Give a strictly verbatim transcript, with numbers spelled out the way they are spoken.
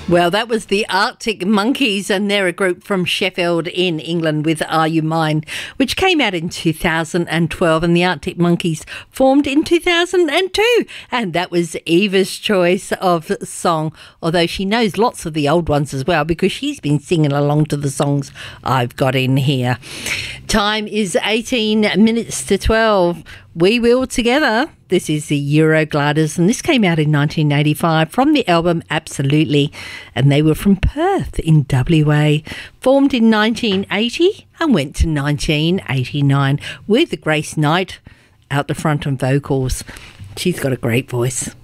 Well, that was the Arctic Monkeys, and they're a group from Sheffield in England with Are You Mine, which came out in two thousand twelve, and the Arctic Monkeys formed in two thousand two, and that was Eva's choice of song, although she knows lots of the old ones as well because she's been singing along to the songs I've got in here. Time is eighteen minutes to twelve. We Will Together. This is the Eurogliders, and this came out in nineteen eighty-five from the album Absolutely, and they were from Perth in W A, formed in nineteen eighty and went to nineteen eighty-nine with Grace Knight out the front on vocals. She's got a great voice.